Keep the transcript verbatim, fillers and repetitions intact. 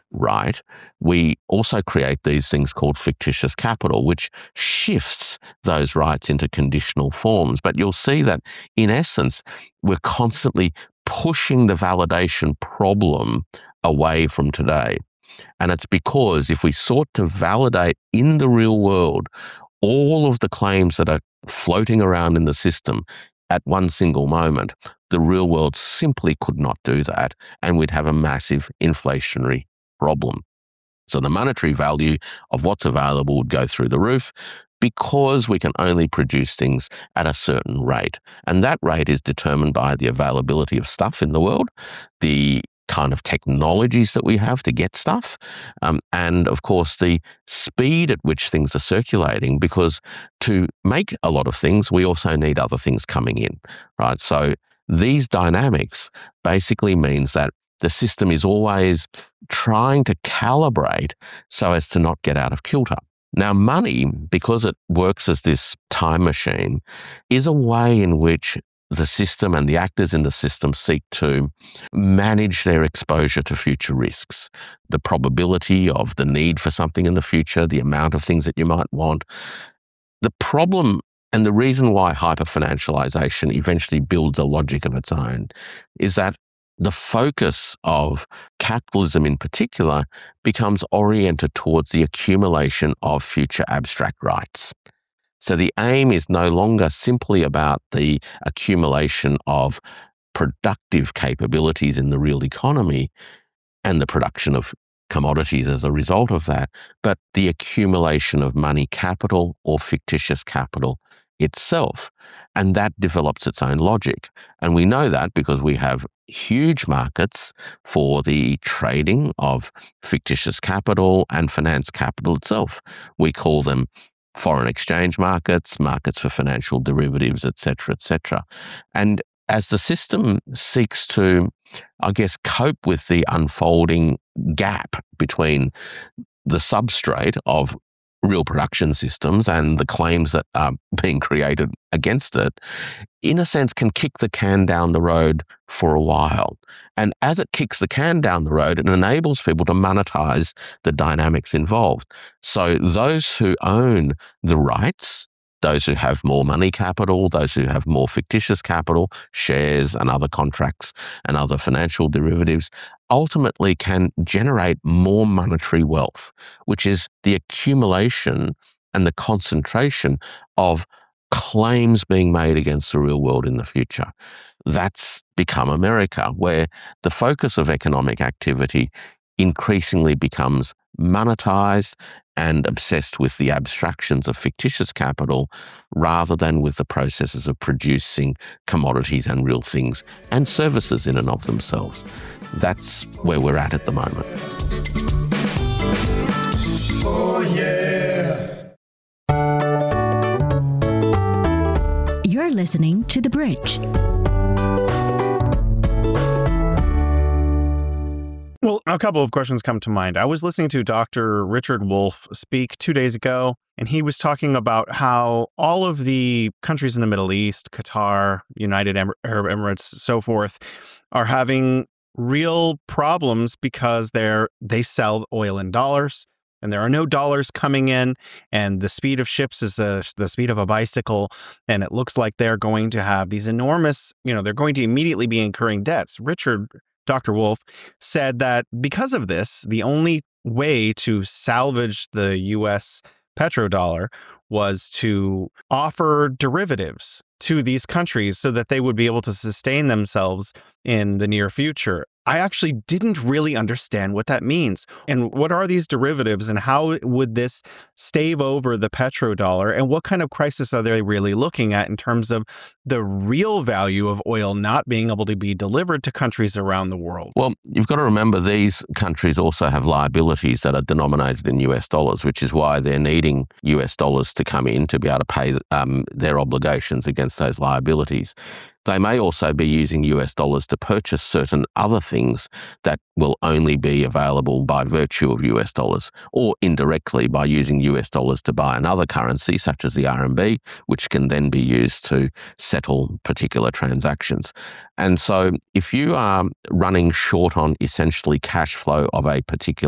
right, we also create these things called fictitious capital, which shifts those rights into conditional forms. But you'll see that, in essence, we're constantly pushing the validation problem away from today. And it's because if we sought to validate in the real world all of the claims that are floating around in the system at one single moment, the real world simply could not do that, and we'd have a massive inflationary problem. So the monetary value of what's available would go through the roof because we can only produce things at a certain rate. And that rate is determined by the availability of stuff in the world, the kind of technologies that we have to get stuff, um, and of course the speed at which things are circulating, because to make a lot of things, we also need other things coming in, right? So these dynamics basically means that the system is always trying to calibrate so as to not get out of kilter. Now, money, because it works as this time machine, is a way in which the system and the actors in the system seek to manage their exposure to future risks, the probability of the need for something in the future, the amount of things that you might want. The problem and the reason why hyperfinancialization eventually builds a logic of its own is that the focus of capitalism in particular becomes oriented towards the accumulation of future abstract rights. So the aim is no longer simply about the accumulation of productive capabilities in the real economy and the production of commodities as a result of that, but the accumulation of money capital or fictitious capital itself. And that develops its own logic. And we know that because we have huge markets for the trading of fictitious capital and finance capital itself. We call them foreign exchange markets, markets for financial derivatives, et cetera, et cetera. And as the system seeks to, I guess, cope with the unfolding gap between the substrate of real production systems and the claims that are being created against it, in a sense, can kick the can down the road for a while. And as it kicks the can down the road, it enables people to monetize the dynamics involved. So those who own the rights, those who have more money capital, those who have more fictitious capital, shares and other contracts and other financial derivatives, ultimately can generate more monetary wealth, which is the accumulation and the concentration of claims being made against the real world in the future. That's become America, where the focus of economic activity increasingly becomes monetized and obsessed with the abstractions of fictitious capital rather than with the processes of producing commodities and real things and services in and of themselves. That's where we're at at the moment. Oh, yeah. You're listening to The Bridge. Well, a couple of questions come to mind. I was listening to Doctor Richard Wolff speak two days ago, and he was talking about how all of the countries in the Middle East, Qatar, United Arab Emirates, so forth, are having real problems because they're they sell oil in dollars, and there are no dollars coming in, and the speed of ships is the, the speed of a bicycle, and it looks like they're going to have these enormous, you know, they're going to immediately be incurring debts. Richard Doctor Wolff said that because of this, the only way to salvage the U S petrodollar was to offer derivatives to these countries so that they would be able to sustain themselves in the near future. I actually didn't really understand what that means. And what are these derivatives, and how would this stave over the petrodollar? And what kind of crisis are they really looking at in terms of the real value of oil not being able to be delivered to countries around the world? Well, you've got to remember these countries also have liabilities that are denominated in U S dollars, which is why they're needing U S dollars to come in to be able to pay um, their obligations against those liabilities. They may also be using U S dollars to purchase certain other things that will only be available by virtue of U S dollars, or indirectly by using U S dollars to buy another currency, such as the R M B, which can then be used to settle particular transactions. And so if you are running short on essentially cash flow of a particular